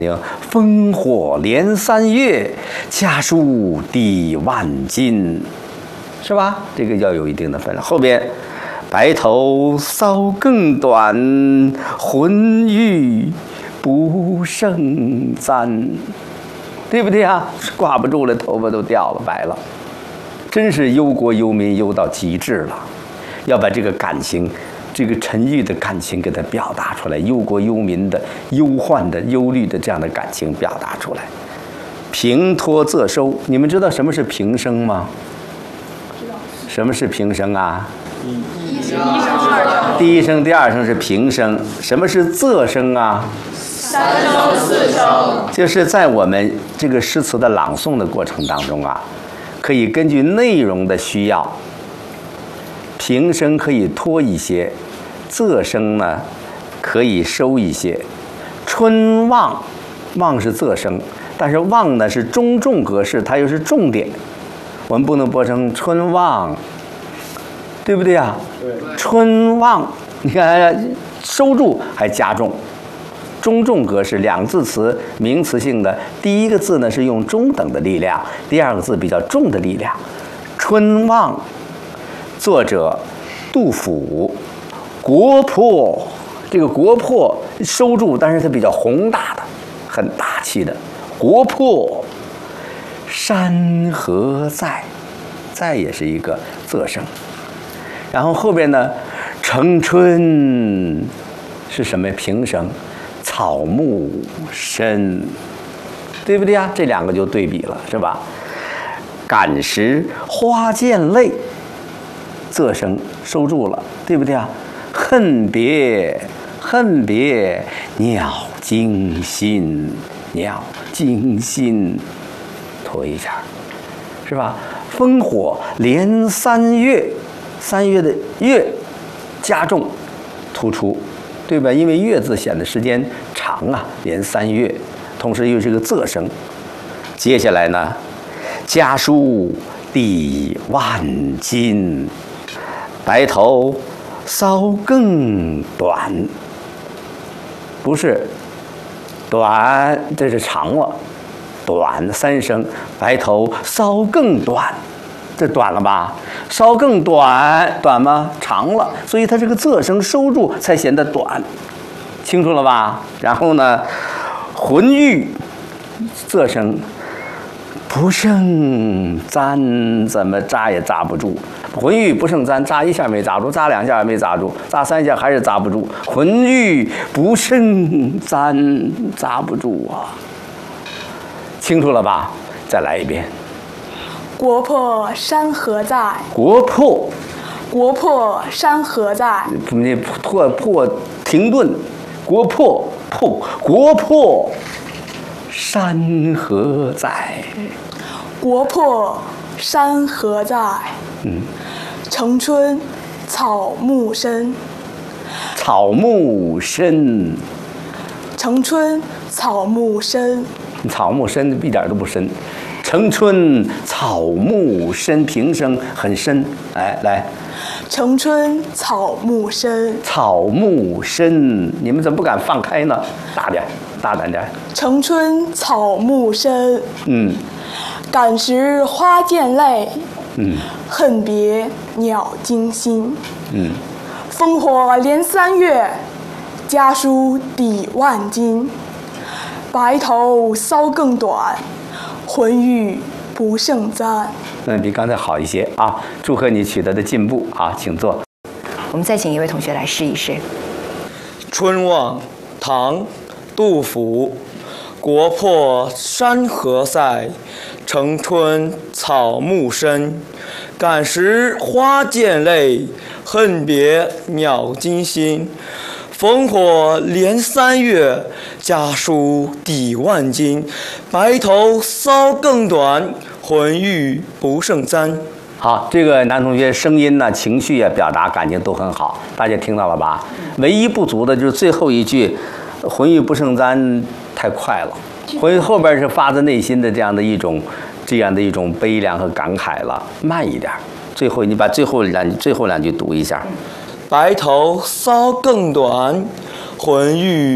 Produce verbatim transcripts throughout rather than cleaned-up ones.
烽火连三月，家书抵万金，是吧？这个要有一定的分量。后边，白头搔更短，浑欲不胜簪，对不对啊？挂不住了，头发都掉了，白了，真是忧国忧民忧到极致了。要把这个感情。这个沉郁的感情给它表达出来，忧国忧民的、忧患的、忧虑的这样的感情表达出来。平托仄收，你们知道什么是平声吗？知道。什么是平声啊？第一声、二声。第一声、第二声是平声。什么是仄声啊？ 三声、四声。 就是在我们这个诗词的朗诵的过程当中啊，可以根据内容的需要。平声可以拖一些，仄声呢可以收一些。春望，望是仄声，但是望呢是中重格式，它又是重点，我们不能播成春望，对不对啊？ 对。 春望，你看收住还加重，中重格式两字词名词性的，第一个字呢是用中等的力量，第二个字比较重的力量。春望。作者杜甫，国破，这个国破收住，但是它比较宏大的，很大气的。国破山河在，在也是一个仄声。然后后边呢，城春是什么平声？草木深，对不对啊？这两个就对比了，是吧？感时花溅泪。仄声收住了，对不对啊？恨别，恨别鸟惊心，鸟惊心，拖一下，是吧？烽火连三月，三月的月加重突出，对吧？因为月字显得时间长啊，连三月，同时又是个仄声。接下来呢，家书抵万金。白头搔更短，不是短，这是长了，短三声。白头搔更短，这短了吧？稍更短，短吗？长了，所以它这个仄声收住才显得短，清楚了吧？然后呢，浑欲仄声不胜簪，怎么扎也扎不住。浑欲不胜簪，扎一下没扎住，扎两下也没扎住，扎三下还是扎不住。浑欲不胜簪，扎不住啊！清楚了吧？再来一遍。 国破山河在。 国破。 国破山河在。 你破破停顿。国破破国破山河在。 国破山河在。 嗯。 城春草木深。 草木深。 城春草木深。 草木深一点都不深。城春草木深，平声很深。哎，来。 城春草木深。草木深，你们怎么不敢放开呢？大点，大胆点。 城春草木深。 嗯。 感时花溅泪。 嗯。 恨别鸟惊心。 嗯。 烽火连三月，家书抵万金。白头搔更短，浑欲不胜簪。 嗯，比刚才好一些啊！祝贺你取得的进步啊，请坐。 我们再请一位同学来试一试。 春望，唐，杜甫。国破山河在，城春草木深。感时花溅泪，恨别鸟惊心。烽火连三月，家书抵万金。白头搔更短，浑欲不胜簪。 好，这个男同学声音呢、情绪啊、表达感情都很好，大家听到了吧？唯一不足的就是最后一句“浑欲不胜簪”太快了，浑后边是发自内心的这样的一种、这样的一种悲凉和感慨了，慢一点。最后你把最后两最后两句读一下。 白头搔更短，浑欲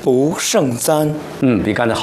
不胜簪。 嗯，比刚才好。